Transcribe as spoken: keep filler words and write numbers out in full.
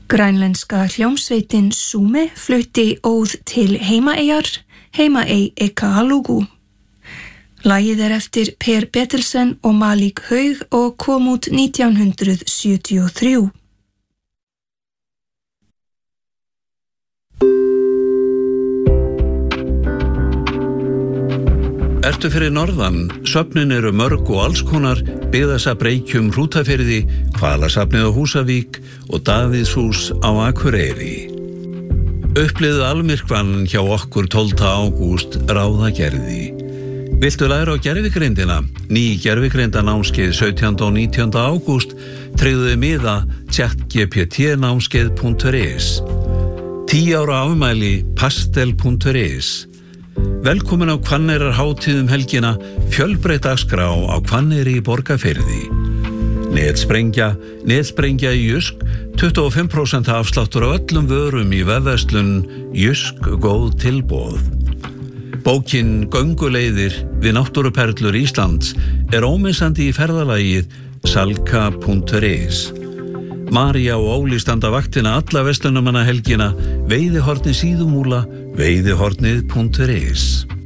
Grænlenska hljómsveitin Sume flutti óð til heimaeyjar, heimaey Ekalugu. Lagið er eftir Per Bettelsen og Malik Haug og kom út nítján hundrað sjötíu og þrjú. Ertu fyrir norðan, söfnin eru mörg og allskonar, byggðasafn Reykjum Hrútafirði, Hvalasafnið á Húsavík og Davíðshús á Akureyri. Upplifðu almyrkvann hjá okkur tólfta ágúst ráðagerði. Viltu læra á gervigreindina? Ný gervigreindanámskeið sautjánda og nítjánda ágúst tryggðu miða chatgpt námskeið punktur is. Tíu ára afmæli pastel punktur is. Velkomin á Hvanneyrar hátíð um helgina, fjölbreytt dagskrá á Hvanneyri í Borgarfirði. Netsprengja, netsprengja í Jysk, tuttugu og fimm prósent afsláttur á öllum vörum í vefverslun Jysk góð tilboð. Bókin Gönguleiðir við náttúruperlur Íslands er ómissandi í ferðalagið salka punktur is. María og Óli standa vaktina alla verslunarmanna helgina, Veiðihorni Síðumúla, veiðihornið punktur is.